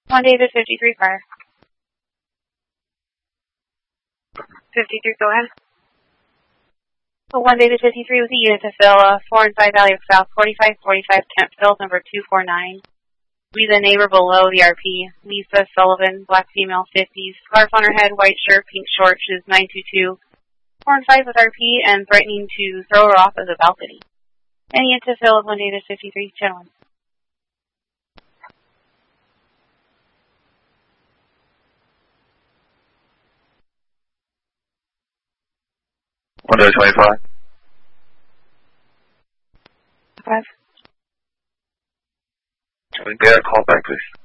1 David 53 fire. 53, go ahead. 1 David 53 with a unit to fill 4 and 5 Valley South, 4545 Kent Field, number 249. We the neighbor below the RP, Lisa Sullivan, black female, 50s, scarf on her head, white shirt, pink shorts, is 922, 4 and 5 with RP, and threatening to throw her off of the balcony. Any to fill of 1 David 53, gentlemen. One David 25. 5. Can we get a call back, please?